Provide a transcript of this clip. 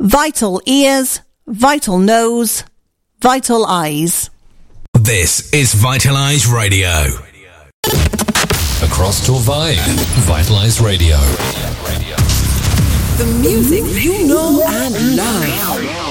Vital ears, vital nose, vital eyes. This is Vitalize Radio. Across Torvay, Vitalize Radio. The music you know and love.